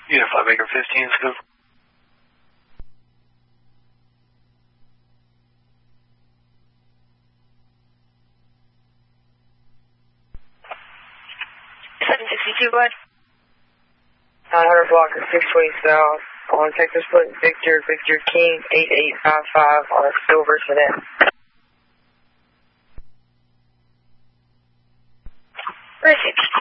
Unified Baker 15, scoop. What? 900 blocker 620 south on Texas Split Victor King 8855 on a silver sedan. Perfect.